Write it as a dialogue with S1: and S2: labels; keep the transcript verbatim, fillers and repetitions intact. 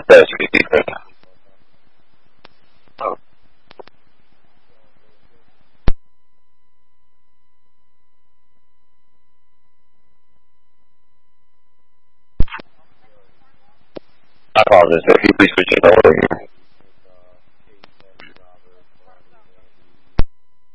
S1: best repeat. Oh. I apologize. If you please switch it over here.